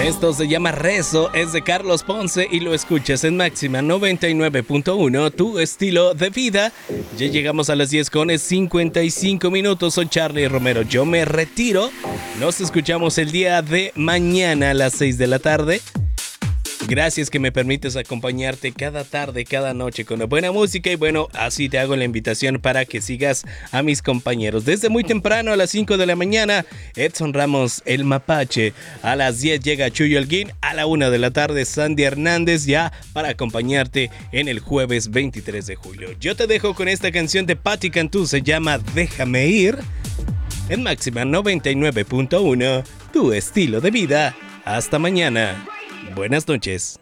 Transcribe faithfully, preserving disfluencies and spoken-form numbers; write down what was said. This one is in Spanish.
Esto se llama Rezo, es de Carlos Ponce y lo escuchas en Máxima noventa y nueve punto uno, tu estilo de vida. Ya llegamos a las diez con cincuenta y cinco minutos. Soy Charlie Romero, yo me retiro. Nos escuchamos el día de mañana a las seis de la tarde. Gracias que me permites acompañarte cada tarde, cada noche con la buena música y bueno, así te hago la invitación para que sigas a mis compañeros. Desde muy temprano a las cinco de la mañana, Edson Ramos, el Mapache. A las diez llega Chuyo Holguín, a la una de la tarde Sandy Hernández ya para acompañarte en el jueves veintitrés de julio. Yo te dejo con esta canción de Patti Cantú, se llama Déjame Ir. En Máxima noventa y nueve punto uno, tu estilo de vida. Hasta mañana. Buenas noches.